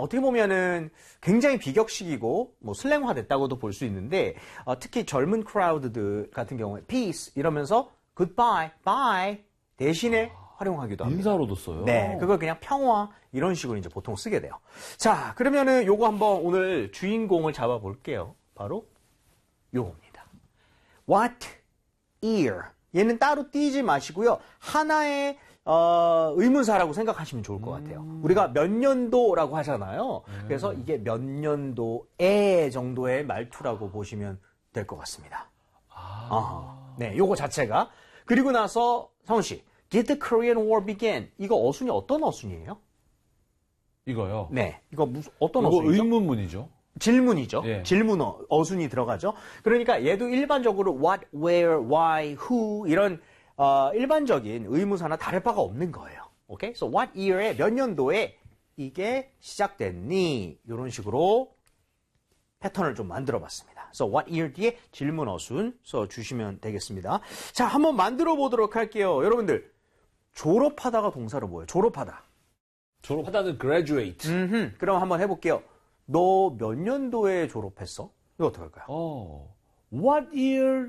어떻게 보면은 굉장히 비격식이고 뭐 슬랭화됐다고도 볼 수 있는데 특히 젊은 크라우드들 같은 경우에 peace 이러면서 goodbye, bye 대신에 활용하기도 합니다. 인사로도 써요? 네, 그걸 그냥 평화 이런 식으로 이제 보통 쓰게 돼요. 자, 그러면은 요거 한번 오늘 주인공을 잡아볼게요. 바로 요겁니다. What year? 얘는 따로 띄지 마시고요. 하나의 의문사라고 생각하시면 좋을 것 같아요. 우리가 몇 년도라고 하잖아요. 그래서 이게 몇 년도에 정도의 말투라고 보시면 될 것 같습니다. 네, 요거 자체가. 그리고 나서 상훈 씨, Did the Korean War begin? 이거 어순이 어떤 어순이에요? 이거요? 네, 이거 어떤 이거 어순이죠? 의문문이죠. 질문이죠. 예. 질문 어순이 들어가죠. 그러니까 얘도 일반적으로 what, where, why, who 이런 일반적인 의문사나 다를 바가 없는 거예요. 오케이? So what year에 몇 년도에 이게 시작됐니? 이런 식으로 패턴을 좀 만들어 봤습니다. So what year 뒤에 질문 어순 써 주시면 되겠습니다. 자, 한번 만들어 보도록 할게요. 여러분들 졸업하다가 동사로 뭐예요? 졸업하다. 졸업하다는 graduate. 그럼 한번 해볼게요. 너 몇 년도에 졸업했어? 이거 어떻게 할까요? What year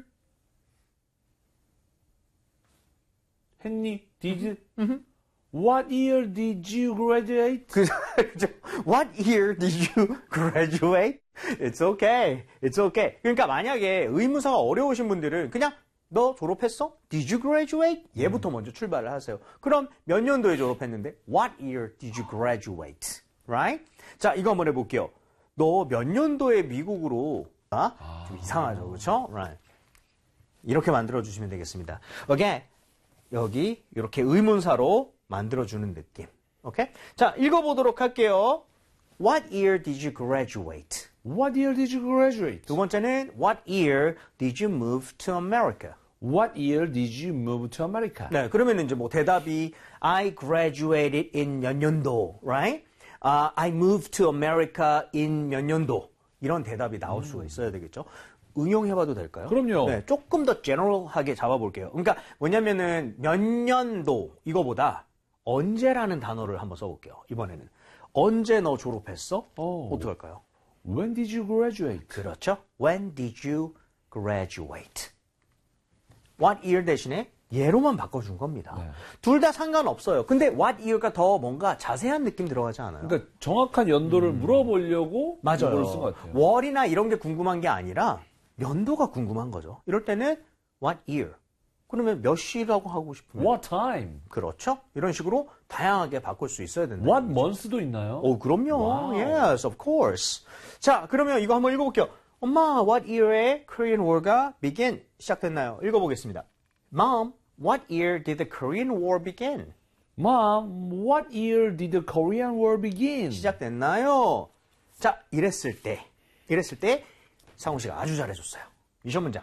했니? What year did you graduate? 그죠? What year did you graduate? It's okay. It's okay. 그러니까 만약에 의문사가 어려우신 분들은 그냥 너 졸업했어? Did you graduate? 얘부터 먼저 출발을 하세요. 그럼 몇 년도에 졸업했는데? What year did you graduate? Right? 자, 이거 한번 해볼게요. 너 몇 년도에 미국으로 좀 이상하죠, 그렇죠? Right. 이렇게 만들어주시면 되겠습니다. Okay? 여기 이렇게 의문사로 만들어주는 느낌. 오케이? 자, 읽어보도록 할게요. What year did you graduate? What year did you graduate? 두 번째는 What year did you move to America? What year did you move to America? 네, 그러면 이제 뭐 대답이 I graduated in 몇 년도, right? I moved to America in 몇 년도. 이런 대답이 나올 수가 있어야 되겠죠. 응용해봐도 될까요? 그럼요. 네, 조금 더 제너럴하게 잡아볼게요. 그러니까 뭐냐면은 몇 년도 이거보다 언제라는 단어를 한번 써볼게요. 이번에는 언제 너 졸업했어? 어떻게 할까요? When did you graduate? 그렇죠. When did you graduate? What year 대신에 예로만 바꿔준 겁니다. 네. 둘 다 상관없어요. 근데 what year가 더 뭔가 자세한 느낌 들어가지 않아요? 그러니까 정확한 연도를 물어보려고 맞아요. 이걸 쓴 것 같아요. 월이나 이런 게 궁금한 게 아니라 연도가 궁금한 거죠. 이럴 때는 what year. 그러면 몇 시라고 하고 싶으면 What time? 그렇죠. 이런 식으로 다양하게 바꿀 수 있어야 된다. What months도 있나요? 그럼요. 와우. Yes, of course. 자, 그러면 이거 한번 읽어볼게요. 엄마, what year에 Korean War가 begin? 시작됐나요? 읽어보겠습니다. Mom, what year did the Korean War begin? Mom, what year did the Korean War begin? 시작됐나요? 자, 이랬을 때 상훈 씨가 아주 잘해줬어요. 미션 문장.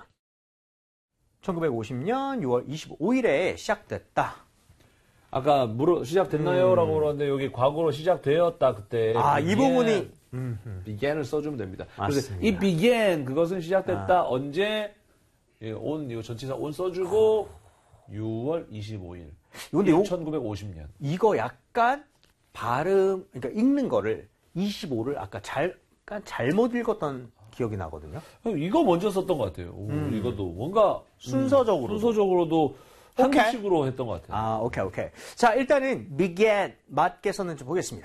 1950년 6월 25일에 시작됐다. 아까 시작됐나요? 라고 물었는데 여기 과거로 시작되었다 그때. 이 부분이 began을 써주면 됩니다. 맞습니다. 그래서 이 began 그것은 시작됐다. 언제 이거 전치사 on 써주고 6월 25일. 근데 1950년. 이거 약간 발음, 그러니까 읽는 거를 25를 아까 약간 잘못 읽었던 기억이 나거든요. 이거 먼저 썼던 것 같아요. 이것도 뭔가 순서적으로도 한국식으로 했던 것 같아요. 오케이. 자, 일단은 began 맞게 썼는지 보겠습니다.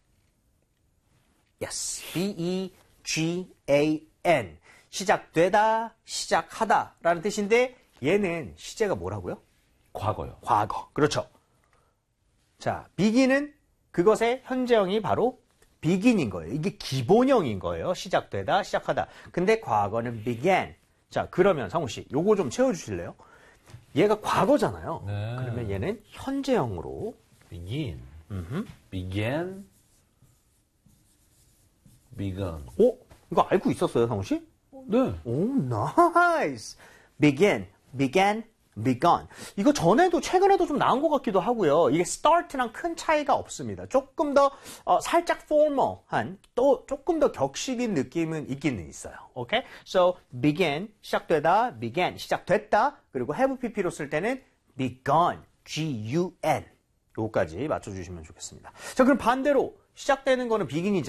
Yes, B-E-G-A-N 시작되다, 시작하다라는 뜻인데 얘는 시제가 뭐라고요? 과거요. 과거. 그렇죠. 자, begin은 그것의 현재형이 바로 begin인 거예요. 이게 기본형인 거예요. 시작되다, 시작하다. 근데 과거는 began. 자, 그러면 상우 씨, 요거 좀 채워주실래요? 얘가 과거잖아요. 네. 그러면 얘는 현재형으로 begin. began. begun. 이거 알고 있었어요, 상우 씨? 네. 나이스. began, began, begun. 이거 최근에도 좀 나온 것 같기도 하고요. 이게 start랑 큰 차이가 없습니다. 조금 더 살짝 formal한 또 조금 더 격식인 느낌은 있기는 있어요. 오케이? So begin 시작되다, began 시작됐다. 그리고 have pp로 쓸 때는 begun, G-U-N. 요거까지 맞춰주시면 좋겠습니다. 자, 그럼 반대로 시작되는 거는 begin이죠.